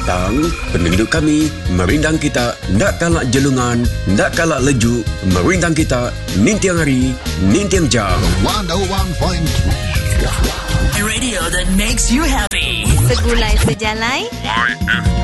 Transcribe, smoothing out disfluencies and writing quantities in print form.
petang, penduduk kami merindang kita, ndak kalak jelungan, ndak kalak leju, merindang kita nintiang hari, nintiang jam. 101.3 Radio that makes you happy. Segulai sejalai.